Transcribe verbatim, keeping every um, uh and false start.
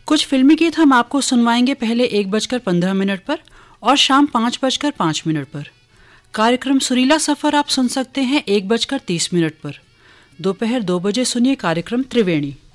कुछ फिल्मी गीत हम आपको सुनवाएंगे पहले एक बजकर पंद्रह मिनट पर और शाम पाँच बजकर पाँच मिनट पर। कार्यक्रम सुरीला सफ़र आप सुन सकते हैं एक बजकर तीस मिनट पर। दोपहर दो बजे सुनिए कार्यक्रम त्रिवेणी।